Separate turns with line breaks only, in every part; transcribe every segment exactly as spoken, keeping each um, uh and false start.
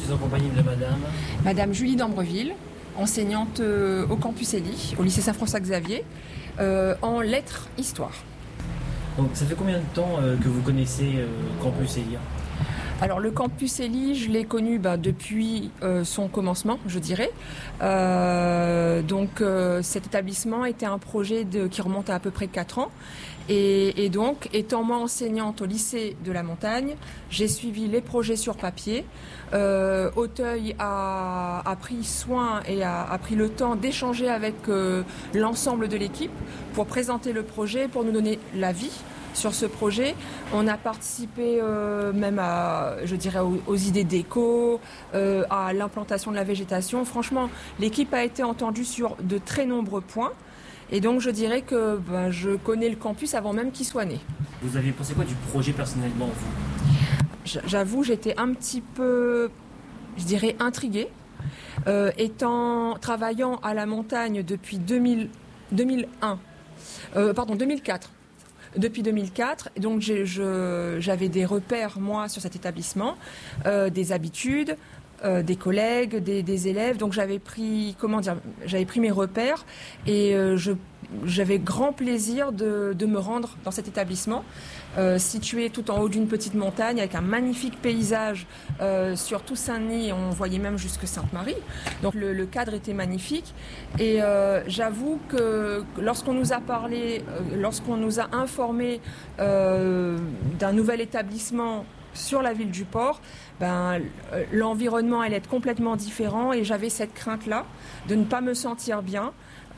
suis en compagnie de madame.
Madame Julie d'Ambreville, enseignante euh, au campus Élie, au lycée Saint-François-Xavier, euh, en lettres histoire.
Donc ça fait combien de temps euh, que vous connaissez euh, campus Élie ?
Alors le campus Élie, je l'ai connu bah, depuis euh, son commencement, je dirais. Euh, donc euh, cet établissement était un projet de, qui remonte à à peu près quatre ans. Et, et donc, étant moi enseignante au lycée de la Montagne, j'ai suivi les projets sur papier. Euh, Auteuil a, a pris soin et a, a pris le temps d'échanger avec euh, l'ensemble de l'équipe pour présenter le projet, pour nous donner l'avis sur ce projet. On a participé euh, même à, je dirais, aux, aux idées déco, euh, à l'implantation de la végétation. Franchement, l'équipe a été entendue sur de très nombreux points. Et donc je dirais que ben, je connais le campus avant même qu'il soit né.
Vous avez pensé quoi du projet personnellement, vous ?
J'avoue, j'étais un petit peu, je dirais, intriguée. Euh, étant, travaillant à la montagne depuis deux mille, deux mille un, euh, pardon, deux mille quatre. Depuis deux mille quatre, donc j'ai, je, j'avais des repères, moi, sur cet établissement, euh, des habitudes, Euh, des collègues, des, des élèves, donc j'avais pris, comment dire, j'avais pris mes repères et euh, je, j'avais grand plaisir de, de me rendre dans cet établissement, euh, situé tout en haut d'une petite montagne avec un magnifique paysage euh, sur tout Saint-Denis, on voyait même jusque Sainte-Marie, donc le, le cadre était magnifique et euh, j'avoue que lorsqu'on nous a parlé, euh, lorsqu'on nous a informé euh, d'un nouvel établissement sur la ville du Port, ben, l'environnement allait être complètement différent et j'avais cette crainte-là de ne pas me sentir bien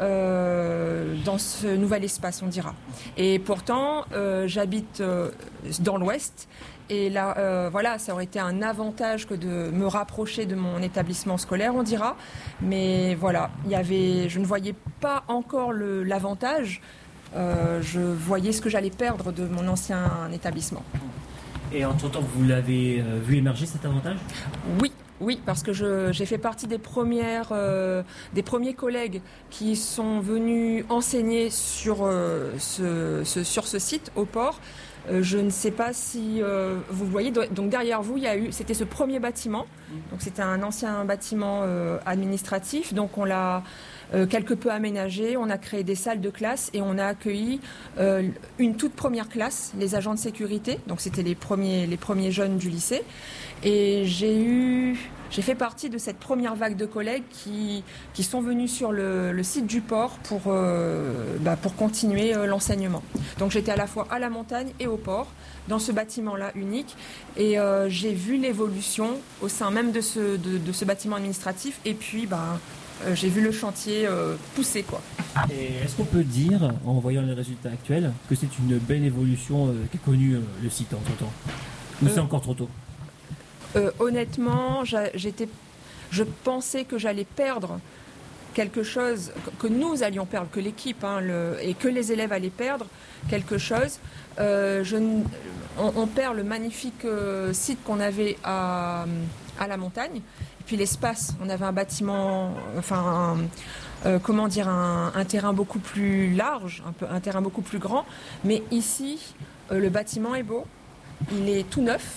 euh, dans ce nouvel espace, on dira. Et pourtant, euh, j'habite euh, dans l'Ouest et là, euh, voilà, ça aurait été un avantage que de me rapprocher de mon établissement scolaire, on dira. Mais voilà, il y avait, je ne voyais pas encore le, l'avantage. Euh, je voyais ce que j'allais perdre de mon ancien établissement.
Et entre-temps, vous l'avez euh, vu émerger cet avantage ?
Oui, oui, parce que je, j'ai fait partie des premières, euh, des premiers collègues qui sont venus enseigner sur euh, ce, ce, sur ce site au port. Euh, je ne sais pas si euh, vous voyez. Donc derrière vous, il y a eu, c'était ce premier bâtiment. Donc c'était un ancien bâtiment euh, administratif. Donc on l'a Euh, quelque peu aménagé, on a créé des salles de classe et on a accueilli euh, une toute première classe, les agents de sécurité, donc c'était les premiers, les premiers jeunes du lycée. Et j'ai eu, j'ai fait partie de cette première vague de collègues qui, qui sont venus sur le, le site du port pour, euh, bah, pour continuer euh, l'enseignement. Donc j'étais à la fois à la montagne et au port, dans ce bâtiment-là unique, et euh, j'ai vu l'évolution au sein même de ce, de, de ce bâtiment administratif, et puis bah, Euh, j'ai vu le chantier euh, pousser, quoi.
Et est-ce qu'on peut dire, en voyant les résultats actuels, que c'est une belle évolution euh, qu'a connue euh, le site entre-temps ? Ou euh, c'est encore trop tôt ?
euh, Honnêtement, j'étais, je pensais que j'allais perdre quelque chose, que nous allions perdre, que l'équipe hein, le, et que les élèves allaient perdre quelque chose. Euh, je, on, on perd le magnifique euh, site qu'on avait à, à la montagne. Puis l'espace, on avait un bâtiment, enfin, un, euh, comment dire, un, un terrain beaucoup plus large, un, peu, un terrain beaucoup plus grand. Mais ici, euh, le bâtiment est beau, il est tout neuf,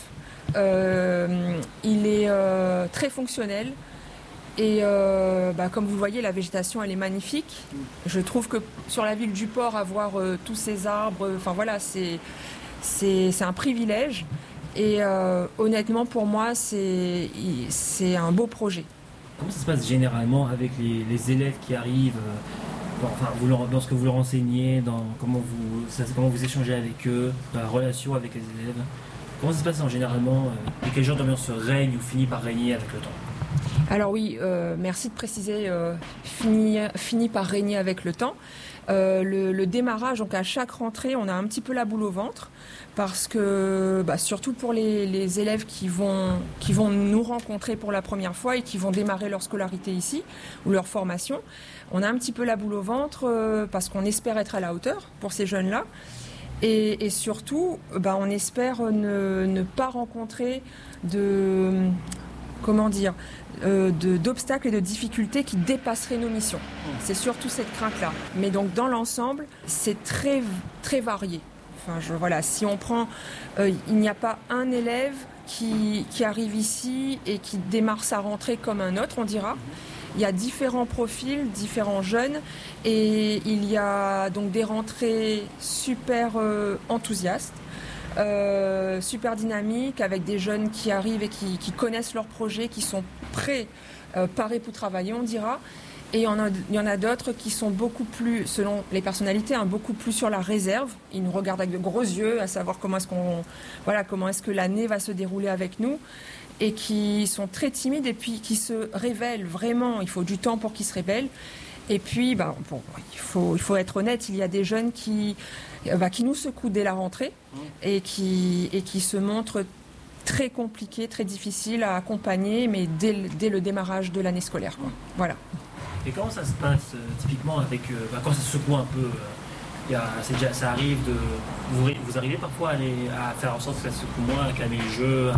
euh, il est euh, très fonctionnel. Et euh, bah, comme vous voyez, la végétation, elle est magnifique. Je trouve que sur la ville du Port, avoir euh, tous ces arbres, enfin voilà, c'est, c'est, c'est un privilège. Et euh, honnêtement, pour moi, c'est, c'est un beau projet.
Comment ça se passe généralement avec les, les élèves qui arrivent euh, enfin, vous leur, dans ce que vous leur enseignez, dans comment vous, ça, comment vous échangez avec eux, dans la relation avec les élèves ? Comment ça se passe en généralement euh, et quel genre d'ambiance règne ou finit par régner avec le temps ?
Alors oui, euh, merci de préciser, euh, finit, finit par régner avec le temps. Euh, le, le démarrage, donc à chaque rentrée, on a un petit peu la boule au ventre parce que, bah, surtout pour les, les élèves qui vont, qui vont nous rencontrer pour la première fois et qui vont démarrer leur scolarité ici ou leur formation, on a un petit peu la boule au ventre euh, parce qu'on espère être à la hauteur pour ces jeunes-là. Et, et surtout, bah, on espère ne, ne pas rencontrer de, comment dire, euh, de, d'obstacles et de difficultés qui dépasseraient nos missions. C'est surtout cette crainte-là. Mais donc dans l'ensemble, c'est très, très varié. Enfin, je, voilà, si on prend, euh, il n'y a pas un élève qui, qui arrive ici et qui démarre sa rentrée comme un autre, on dira. Il y a différents profils, différents jeunes, et il y a donc des rentrées super euh, enthousiastes, euh, super dynamiques, avec des jeunes qui arrivent et qui, qui connaissent leur projet, qui sont prêts, euh, parés pour travailler, on dira. Et il y en a, il y en a d'autres qui sont beaucoup plus, selon les personnalités, hein, beaucoup plus sur la réserve. Ils nous regardent avec de gros yeux, à savoir comment est-ce qu'on, voilà, comment est-ce que l'année va se dérouler avec nous, et qui sont très timides et puis qui se révèlent vraiment. Il faut du temps pour qu'ils se révèlent. Et puis, bah, bon, il faut, il faut être honnête, il y a des jeunes qui, bah, qui nous secouent dès la rentrée et qui, et qui se montrent très compliqués, très difficiles à accompagner, mais dès, dès le démarrage de l'année scolaire, quoi. Voilà.
Et comment ça se passe euh, typiquement avec euh, bah, quand ça se secoue un peu euh, y a, c'est déjà, ça arrive de vous, vous arrivez parfois à, les, à faire en sorte que ça secoue moins, à calmer le jeu,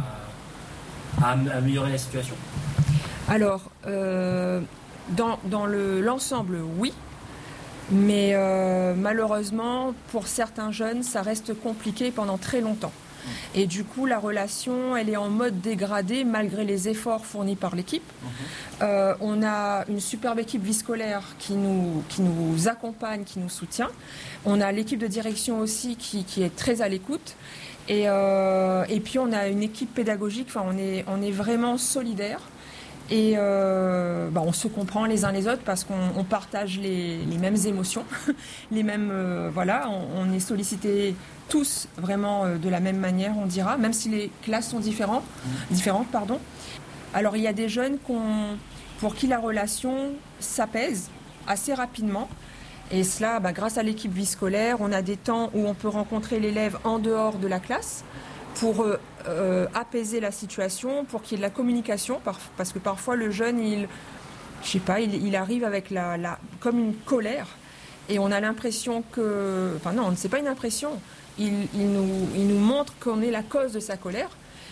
à, à améliorer la situation?
Alors, euh, dans, dans le, l'ensemble, oui. Mais euh, malheureusement, pour certains jeunes, ça reste compliqué pendant très longtemps. Et du coup, la relation, elle est en mode dégradé malgré les efforts fournis par l'équipe. Euh, on a une superbe équipe vie scolaire qui nous, qui nous accompagne, qui nous soutient. On a l'équipe de direction aussi qui, qui est très à l'écoute. Et, euh, et puis, on a une équipe pédagogique, enfin, on est, on est vraiment solidaires. Et euh, bah, on se comprend les uns les autres parce qu'on on partage les, les mêmes émotions, les mêmes, euh, voilà, on, on est sollicités tous vraiment euh, de la même manière, on dira, même si les classes sont différentes, différentes, pardon. Alors il y a des jeunes qu'on, pour qui la relation s'apaise assez rapidement. Et cela, bah, grâce à l'équipe vie scolaire, on a des temps où on peut rencontrer l'élève en dehors de la classe pour euh, euh, apaiser la situation, pour qu'il y ait de la communication, par, parce que parfois le jeune, il, je sais pas, il, il arrive avec la, la, comme une colère, et on a l'impression que, enfin non, c'est pas une impression, il, il, nous, il nous montre qu'on est la cause de sa colère,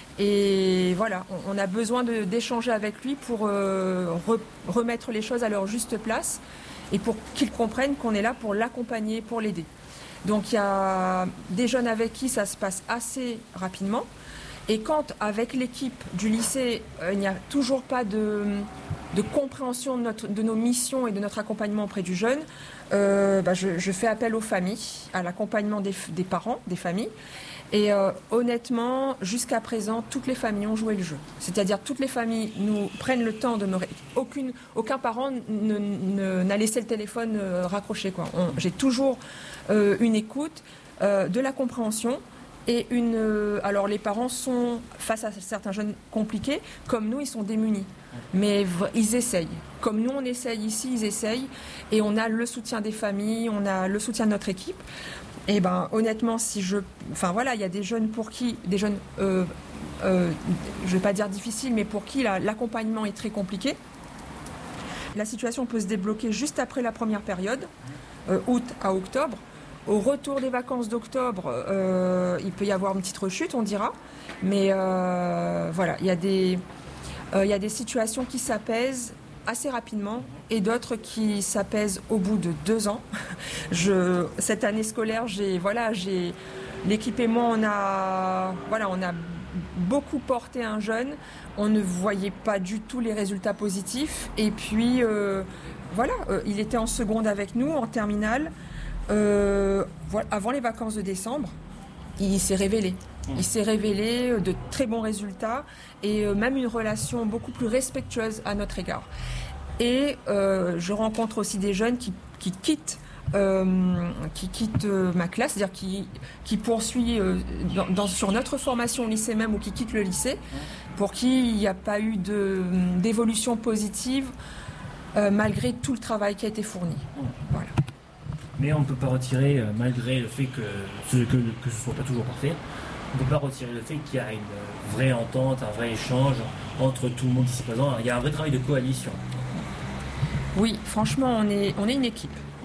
et voilà, on, on a besoin de, d'échanger avec lui pour euh, re, remettre les choses à leur juste place, et pour qu'il comprenne qu'on est là pour l'accompagner, pour l'aider. Donc il y a des jeunes avec qui ça se passe assez rapidement. Et quand avec l'équipe du lycée, euh, il n'y a toujours pas de, de compréhension de, notre, de nos missions et de notre accompagnement auprès du jeune, euh, bah je, je fais appel aux familles, à l'accompagnement des, des parents, des familles. Et euh, honnêtement, jusqu'à présent, toutes les familles ont joué le jeu. C'est-à-dire toutes les familles nous prennent le temps de me... Ré... Aucune, aucun parent ne, ne, n'a laissé le téléphone euh, raccroché, quoi. On, j'ai toujours euh, une écoute, euh, de la compréhension. Et une, euh, alors les parents sont face à certains jeunes compliqués, comme nous, ils sont démunis. Mais v- ils essayent. Comme nous, on essaye ici, ils essayent. Et on a le soutien des familles, on a le soutien de notre équipe. Et ben honnêtement, si je, enfin voilà, il y a des jeunes pour qui, des jeunes, euh, euh, je vais pas dire difficiles, mais pour qui la, l'accompagnement est très compliqué. La situation peut se débloquer juste après la première période, euh, août à octobre. Au retour des vacances d'octobre, euh, il peut y avoir une petite rechute, on dira. Mais euh, voilà, il y a des, euh, il y a des situations qui s'apaisent assez rapidement et d'autres qui s'apaisent au bout de deux ans. Je, cette année scolaire, j'ai, voilà, j'ai, l'équipe et moi, on a, voilà, on a beaucoup porté un jeune. On ne voyait pas du tout les résultats positifs. Et puis, euh, voilà, euh, il était en seconde avec nous, en terminale. Euh, voilà, avant les vacances de décembre, il s'est révélé. Il s'est révélé de très bons résultats et même une relation beaucoup plus respectueuse à notre égard. Et euh, je rencontre aussi des jeunes qui, qui quittent, euh, qui quittent euh, ma classe, c'est-à-dire qui, qui poursuivent euh, dans, dans, sur notre formation au lycée même ou qui quittent le lycée, pour qui il n'y a pas eu de, d'évolution positive euh, malgré tout le travail qui a été fourni. Voilà.
Mais on ne peut pas retirer, malgré le fait que ce que, que ce soit pas toujours parfait, on ne peut pas retirer le fait qu'il y a une vraie entente, un vrai échange entre tout le monde ici présent. Il y a un vrai travail de coalition.
Oui, franchement, on est, on est une équipe.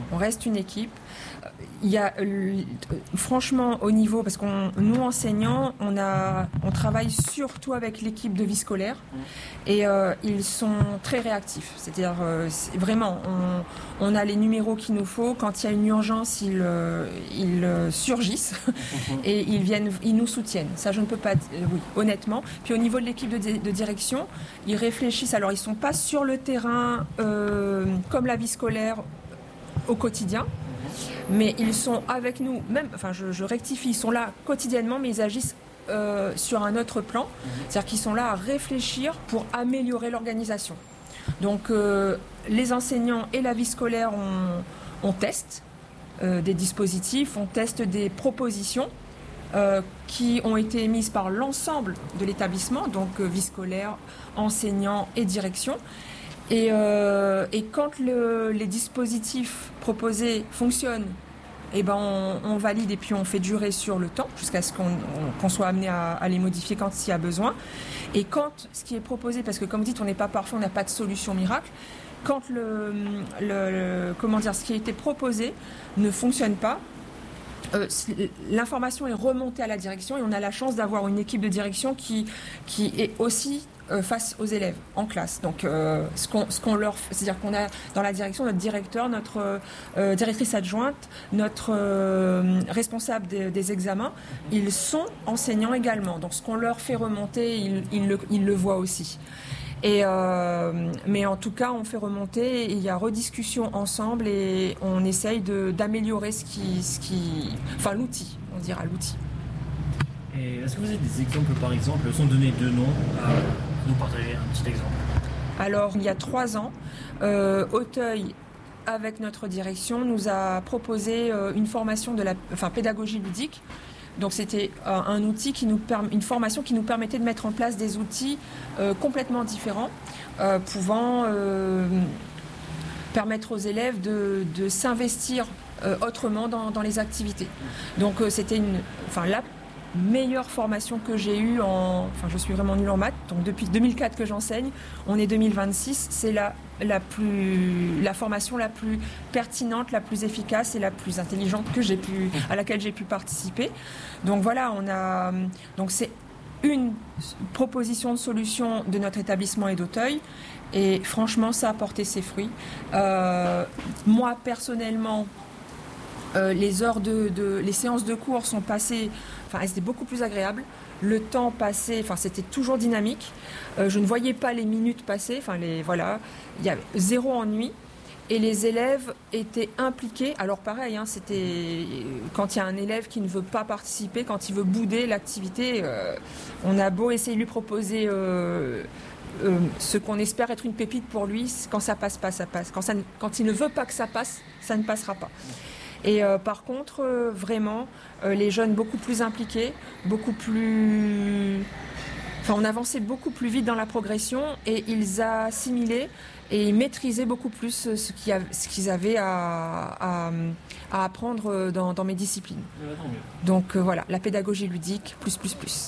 On reste une équipe. Il y a, euh, franchement, au niveau, parce qu'on nous enseignants, on a, on travaille surtout avec l'équipe de vie scolaire et euh, ils sont très réactifs. C'est-à-dire, euh, c'est, vraiment, on, on a les numéros qu'il nous faut. Quand il y a une urgence, ils, euh, ils euh, surgissent et ils viennent, ils nous soutiennent. Ça, je ne peux pas, euh, oui, honnêtement. Puis au niveau de l'équipe de, de direction, ils réfléchissent. Alors, ils sont pas sur le terrain euh, comme la vie scolaire au quotidien. Mais ils sont avec nous, même, enfin je, je rectifie, ils sont là quotidiennement, mais ils agissent euh, sur un autre plan. C'est-à-dire qu'ils sont là à réfléchir pour améliorer l'organisation. Donc euh, les enseignants et la vie scolaire, on, on teste euh, des dispositifs, on teste des propositions euh, qui ont été émises par l'ensemble de l'établissement, donc euh, vie scolaire, enseignants et direction. Et, euh, et quand le, les dispositifs proposés fonctionnent, eh ben on, on valide et puis on fait durer sur le temps jusqu'à ce qu'on, on, qu'on soit amené à, à les modifier quand il y a besoin. Et quand ce qui est proposé, parce que comme vous dites, on n'est pas parfait, on n'a pas de solution miracle, quand le, le, le, comment dire, ce qui a été proposé ne fonctionne pas, euh, l'information est remontée à la direction et on a la chance d'avoir une équipe de direction qui, qui est aussi Euh, face aux élèves en classe. Donc, euh, ce qu'on, ce qu'on leur, c'est-à-dire qu'on a dans la direction notre directeur, notre euh, directrice adjointe, notre euh, responsable des, des examens. Ils sont enseignants également. Donc, ce qu'on leur fait remonter, ils, ils, le, ils le voient aussi. Et euh, mais en tout cas, on fait remonter. Il y a rediscussion ensemble et on essaye de, d'améliorer ce qui, ce qui, enfin l'outil, on dira l'outil.
Et est-ce que vous avez des exemples, par exemple, sans donner deux noms, à nous partager un petit exemple?
Alors, il y a trois ans, euh, Auteuil, avec notre direction, nous a proposé euh, une formation de la, enfin, pédagogie ludique. Donc, c'était euh, un outil qui nous perm- une formation qui nous permettait de mettre en place des outils euh, complètement différents, euh, pouvant euh, permettre aux élèves de, de s'investir euh, autrement dans, dans les activités. Donc, euh, c'était une, enfin, la meilleure formation que j'ai eue en... Enfin, je suis vraiment nulle en maths, donc depuis deux mille quatre que j'enseigne, on est deux mille vingt-six, c'est la, la, plus, la formation la plus pertinente, la plus efficace et la plus intelligente que j'ai pu, à laquelle j'ai pu participer. Donc voilà, on a... Donc c'est une proposition de solution de notre établissement et d'Auteuil, et franchement, ça a porté ses fruits. Euh, moi, personnellement, Euh, les heures de, de, les séances de cours sont passées, enfin, elles étaient beaucoup plus agréables. Le temps passé, enfin, c'était toujours dynamique. Euh, je ne voyais pas les minutes passer, enfin, les, voilà, il y avait zéro ennui. Et les élèves étaient impliqués. Alors pareil, hein, c'était quand il y a un élève qui ne veut pas participer, quand il veut bouder l'activité, euh, on a beau essayer de lui proposer euh, euh, ce qu'on espère être une pépite pour lui, quand ça passe pas, ça passe. Quand, ça, quand il ne veut pas que ça passe, ça ne passera pas. Et euh, par contre, euh, vraiment, euh, les jeunes beaucoup plus impliqués, beaucoup plus... Enfin, on avançait beaucoup plus vite dans la progression et ils assimilaient et ils maîtrisaient beaucoup plus ce, qu'il y a, ce qu'ils avaient à, à, à apprendre dans, dans mes disciplines. Donc euh, voilà, la pédagogie ludique, plus, plus, plus.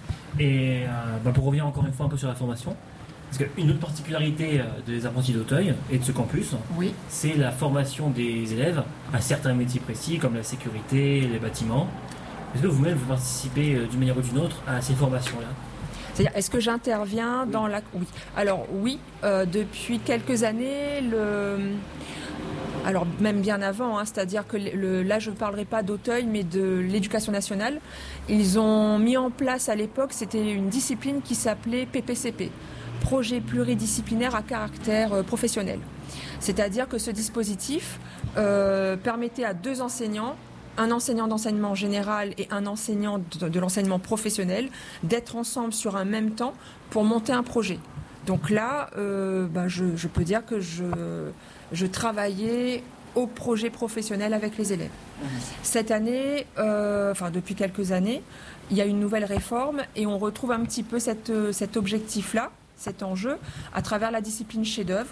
Et euh, bah pour revenir encore une fois un peu sur la formation, parce qu'une autre particularité des apprentis d'Auteuil et de ce campus,
oui,
c'est la formation des élèves à certains métiers précis comme la sécurité, les bâtiments. Est-ce que vous-même vous participez d'une manière ou d'une autre à ces formations-là?
C'est-à-dire, est-ce que j'interviens oui. dans la... Oui. Alors oui, euh, depuis quelques années, le... alors même bien avant, hein, c'est-à-dire que le... là je ne parlerai pas d'Auteuil, mais de l'Éducation nationale. Ils ont mis en place à l'époque, c'était une discipline qui s'appelait P P C P. Projet pluridisciplinaire à caractère euh, professionnel. C'est-à-dire que ce dispositif euh, permettait à deux enseignants, un enseignant d'enseignement général et un enseignant de, de l'enseignement professionnel, d'être ensemble sur un même temps pour monter un projet. Donc là, euh, ben je, je peux dire que je, je travaillais au projet professionnel avec les élèves. Mmh. Cette année, euh, enfin depuis quelques années, il y a une nouvelle réforme et on retrouve un petit peu cette, cet objectif-là, cet enjeu, à travers la discipline chef-d'œuvre.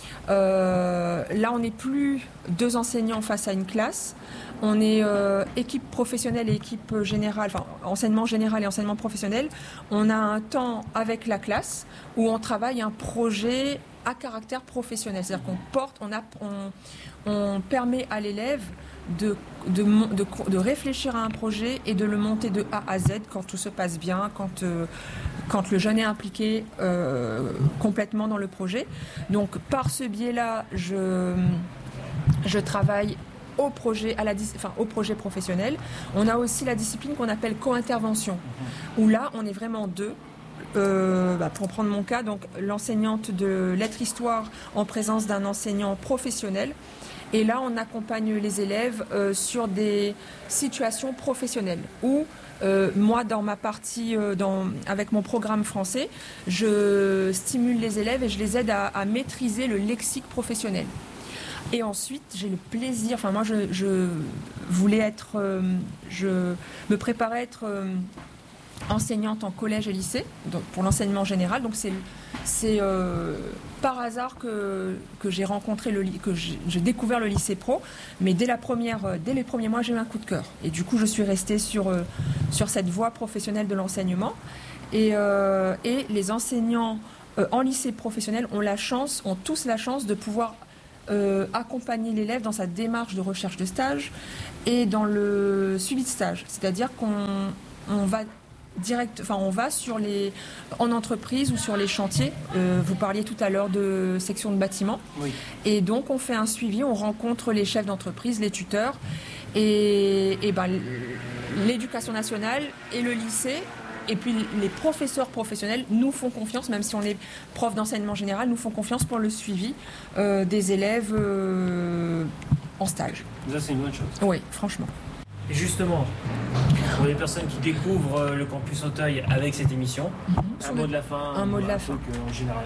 Euh, là, on n'est plus deux enseignants face à une classe. On est euh, équipe professionnelle et équipe générale, enfin enseignement général et enseignement professionnel. On a un temps avec la classe où on travaille un projet à caractère professionnel. C'est-à-dire qu'on porte, on, a, on, on permet à l'élève de, de, de, de réfléchir à un projet et de le monter de A à Z quand tout se passe bien, quand, euh, quand le jeune est impliqué euh, complètement dans le projet. Donc par ce biais-là, je, je travaille au projet, à la, enfin, au projet professionnel. On a aussi la discipline qu'on appelle co-intervention, où là, on est vraiment deux. Euh, bah, pour prendre mon cas, donc l'enseignante de lettres-histoire en présence d'un enseignant professionnel. Et là, on accompagne les élèves euh, sur des situations professionnelles où euh, moi, dans ma partie, euh, dans, avec mon programme français, je stimule les élèves et je les aide à, à maîtriser le lexique professionnel. Et ensuite, j'ai le plaisir, enfin moi, je, je voulais être, euh, je me préparais à être euh, enseignante en collège et lycée, donc pour l'enseignement général. Donc c'est, c'est euh, par hasard que, que j'ai rencontré le, que j'ai, j'ai découvert le lycée pro, mais dès la première, dès les premiers mois, j'ai eu un coup de cœur. Et du coup, je suis restée sur euh, sur cette voie professionnelle de l'enseignement. Et, euh, et les enseignants euh, en lycée professionnel ont la chance, ont tous la chance de pouvoir Euh, accompagner l'élève dans sa démarche de recherche de stage et dans le suivi de stage. C'est-à-dire qu'on on va direct, enfin on va sur les, en entreprise ou sur les chantiers. Euh, vous parliez tout à l'heure de section de bâtiment.
Oui.
Et donc on fait un suivi, on rencontre les chefs d'entreprise, les tuteurs et, et ben, l'éducation nationale et le lycée. Et puis les professeurs professionnels nous font confiance, même si on est prof d'enseignement général, nous font confiance pour le suivi euh, des élèves euh, en stage.
Ça, c'est une bonne chose.
Oui, franchement.
Et justement, pour les personnes qui découvrent le campus Auteuil avec cette émission, mm-hmm. un mot de la fin.
Un mot de la fin.
En général.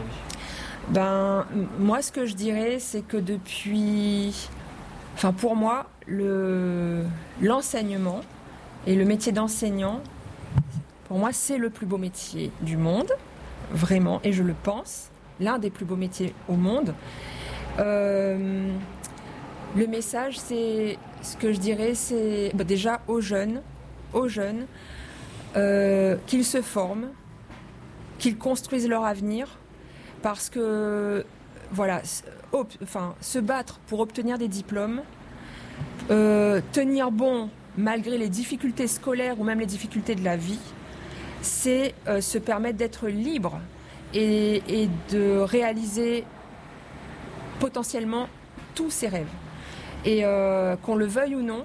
Ben, moi, ce que je dirais, c'est que depuis, enfin pour moi, le l'enseignement et le métier d'enseignant. Pour moi, c'est le plus beau métier du monde, vraiment, et je le pense, l'un des plus beaux métiers au monde. Euh, le message, c'est, ce que je dirais, c'est bah, déjà aux jeunes, aux jeunes, euh, qu'ils se forment, qu'ils construisent leur avenir, parce que, voilà, op, enfin, se battre pour obtenir des diplômes, euh, tenir bon malgré les difficultés scolaires ou même les difficultés de la vie, c'est euh, se permettre d'être libre et, et de réaliser potentiellement tous ses rêves. Et euh, qu'on le veuille ou non,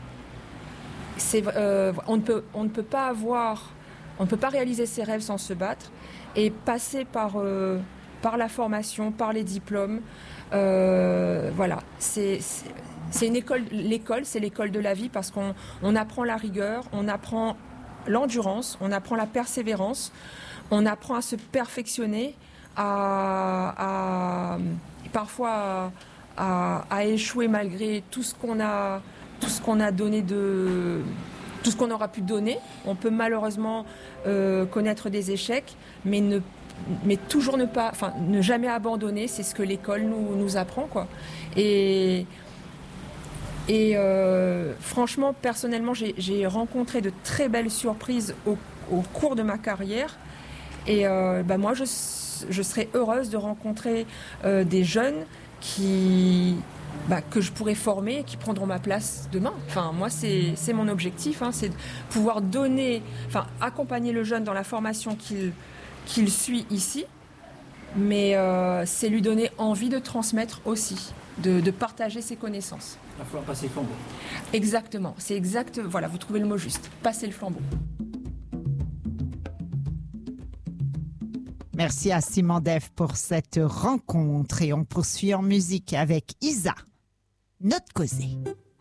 c'est, euh, on, ne peut, on ne peut pas avoir, on ne peut pas réaliser ses rêves sans se battre et passer par, euh, par la formation, par les diplômes. Euh, voilà, c'est, c'est, c'est une école, l'école, c'est l'école de la vie parce qu'on on apprend la rigueur, on apprend l'endurance, on apprend la persévérance, on apprend à se perfectionner, à, à parfois à, à, à échouer malgré tout ce qu'on a, tout ce qu'on a donné de, tout ce qu'on aura pu donner. On peut malheureusement euh, connaître des échecs, mais ne, mais toujours ne pas, enfin ne jamais abandonner. C'est ce que l'école nous nous apprend, quoi. Et Et euh, franchement, personnellement, j'ai, j'ai rencontré de très belles surprises au, au cours de ma carrière. Et euh, bah moi, je, je serais heureuse de rencontrer euh, des jeunes qui, bah, que je pourrais former et qui prendront ma place demain. Enfin, moi, c'est, c'est mon objectif, hein, c'est de pouvoir donner, enfin, accompagner le jeune dans la formation qu'il, qu'il suit ici, mais euh, c'est lui donner envie de transmettre aussi. De, de partager ses connaissances.
Il va falloir passer le flambeau.
Exactement, c'est exact. Voilà, vous trouvez le mot juste. Passer le flambeau.
Merci à Simon Def pour cette rencontre et on poursuit en musique avec Isa, Notre Causée.